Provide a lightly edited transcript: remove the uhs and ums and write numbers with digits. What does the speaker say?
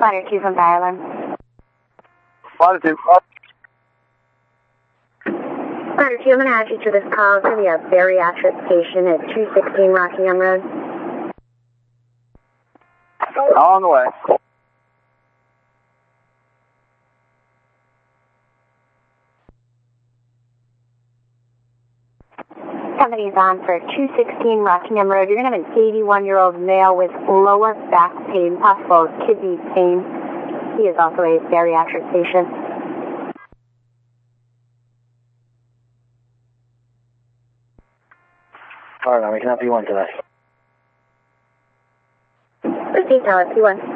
Ladder 2 from fire alarm. Ladder 2. Ladder 2, I'm going to ask you to this call. It's going to be a bariatric patient at 216 Rockingham Road. On the way. Somebody's on for 216 Rockingham Road. You're going to have an 81-year-old male with lower back pain, possible kidney pain. He is also a bariatric patient. Alright, we can have P1 today. Proceed, Tower, P1.